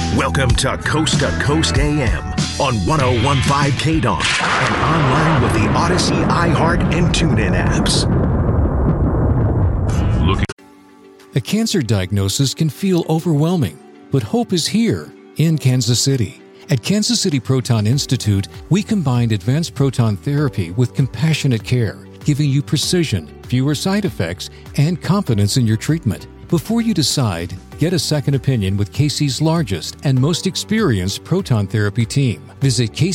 Welcome to Coast AM on 101.5 KDON and online with the Odyssey, iHeart, and TuneIn apps. A cancer diagnosis can feel overwhelming, but hope is here in Kansas City. At Kansas City Proton Institute, we combine advanced proton therapy with compassionate care, giving you precision, fewer side effects, and confidence in your treatment. Before you decide, get a second opinion with KC's largest and most experienced proton therapy team. Visit KC